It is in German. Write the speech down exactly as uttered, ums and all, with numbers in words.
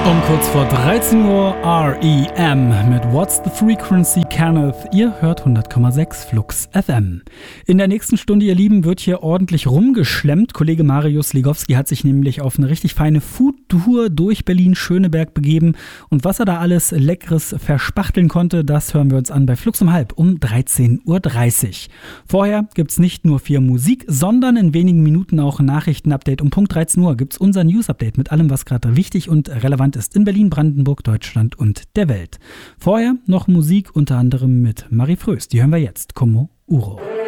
Um kurz vor dreizehn Uhr R E M mit What's the Frequency, Kenneth. Ihr hört hundert Komma sechs Flux F M. In der nächsten Stunde, ihr Lieben, wird hier ordentlich rumgeschlemmt. Kollege Marius Legowski hat sich nämlich auf eine richtig feine Food-Tour durch Berlin-Schöneberg begeben. Und was er da alles Leckeres verspachteln konnte, das hören wir uns an bei Flux um halb um dreizehn Uhr dreißig. Vorher gibt's nicht nur viel Musik, sondern in wenigen Minuten auch ein Nachrichtenupdate. Um Punkt dreizehn Uhr gibt's unser News-Update mit allem, was gerade wichtig und relevant ist in Berlin, Brandenburg, Deutschland und der Welt. Vorher noch Musik, unter anderem mit Marie Fröst. Die hören wir jetzt. Como Uro.